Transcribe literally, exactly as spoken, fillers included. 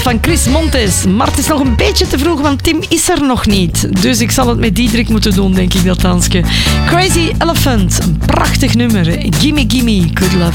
van Chris Montes. Maar het is nog een beetje te vroeg, want Tim is er nog niet. Dus ik zal het met Diederik moeten doen, denk ik, dat dansje. Crazy Elephant, een prachtig nummer. Gimme Gimme, Good Love